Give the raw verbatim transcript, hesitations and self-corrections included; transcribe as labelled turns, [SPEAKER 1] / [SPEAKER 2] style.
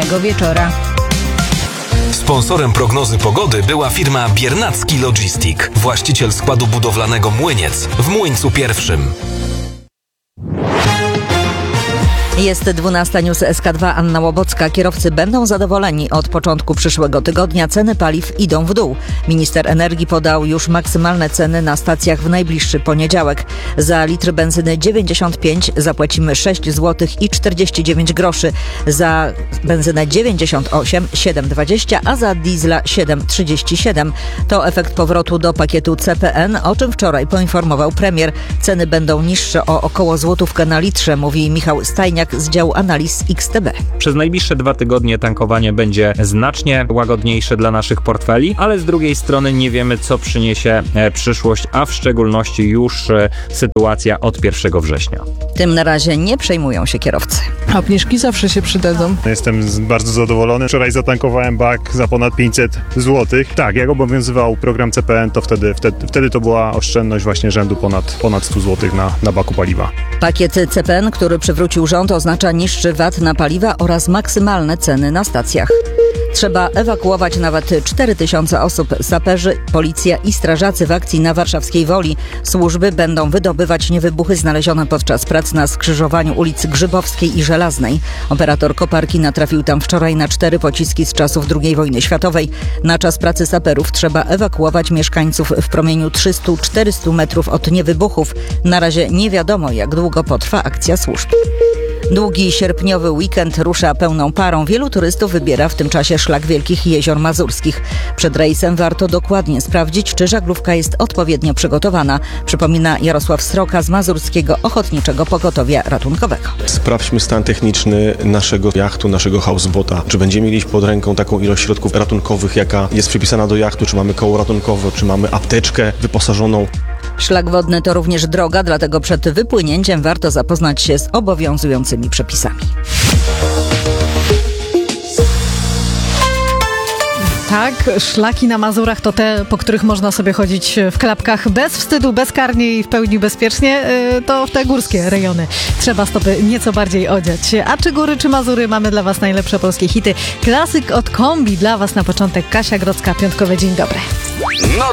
[SPEAKER 1] późnego wieczora.
[SPEAKER 2] Sponsorem prognozy pogody była firma Biernacki Logistic, właściciel składu budowlanego Młyniec w Młyńcu Pierwszym.
[SPEAKER 3] Jest dwunasta, news S K dwa, Anna Łobocka. Kierowcy będą zadowoleni. Od początku przyszłego tygodnia ceny paliw idą w dół. Minister energii podał już maksymalne ceny na stacjach w najbliższy poniedziałek. Za litr benzyny dziewięćdziesiąt pięć zapłacimy sześć złotych i czterdzieści dziewięć groszy. Za benzynę dziewięćdziesiąt osiem siedem dwadzieścia, a za diesla siedem trzydzieści siedem. To efekt powrotu do pakietu C P N, o czym wczoraj poinformował premier. Ceny będą niższe o około złotówkę na litrze, mówi Michał Stajniak z działu analiz X T B.
[SPEAKER 4] Przez najbliższe dwa tygodnie tankowanie będzie znacznie łagodniejsze dla naszych portfeli, ale z drugiej strony nie wiemy, co przyniesie przyszłość, a w szczególności już sytuacja od pierwszego września.
[SPEAKER 3] Tym na razie nie przejmują się kierowcy.
[SPEAKER 5] Obniżki zawsze się przydadzą.
[SPEAKER 6] Jestem bardzo zadowolony. Wczoraj zatankowałem bak za ponad pięćset złotych. Tak, jak obowiązywał program C P N, to wtedy, wtedy, wtedy to była oszczędność właśnie rzędu ponad, ponad sto złotych na, na baku paliwa.
[SPEAKER 3] Pakiet C P N, który przywrócił rząd, oznacza niższy V A T na paliwa oraz maksymalne ceny na stacjach. Trzeba ewakuować nawet cztery tysiące osób. Saperzy, policja i strażacy w akcji na Warszawskiej Woli. Służby będą wydobywać niewybuchy znalezione podczas prac na skrzyżowaniu ulic Grzybowskiej i Żelaznej. Operator koparki natrafił tam wczoraj na cztery pociski z czasów drugiej wojny światowej. Na czas pracy saperów trzeba ewakuować mieszkańców w promieniu trzysta do czterystu metrów od niewybuchów. Na razie nie wiadomo, jak długo potrwa akcja służb. Długi sierpniowy weekend rusza pełną parą. Wielu turystów wybiera w tym czasie szlak Wielkich Jezior Mazurskich. Przed rejsem warto dokładnie sprawdzić, czy żaglówka jest odpowiednio przygotowana. Przypomina Jarosław Sroka z Mazurskiego Ochotniczego Pogotowia Ratunkowego.
[SPEAKER 7] Sprawdźmy stan techniczny naszego jachtu, naszego houseboata. Czy będziemy mieli pod ręką taką ilość środków ratunkowych, jaka jest przypisana do jachtu, czy mamy koło ratunkowe, czy mamy apteczkę wyposażoną.
[SPEAKER 3] Szlak wodny to również droga, dlatego przed wypłynięciem warto zapoznać się z obowiązującymi przepisami.
[SPEAKER 5] Tak, szlaki na Mazurach to te, po których można sobie chodzić w klapkach bez wstydu, bezkarnie i w pełni bezpiecznie. To w te górskie rejony trzeba stopy nieco bardziej odziać. A czy góry, czy Mazury, mamy dla Was najlepsze polskie hity. Klasyk od Kombi dla Was na początek. Kasia Grodzka, piątkowy dzień dobry.
[SPEAKER 2] Noc